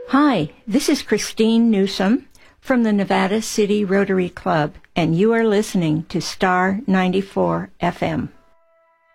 Hi, this is Christine Newsom from the Nevada City Rotary Club, and you are listening to Star 94 FM.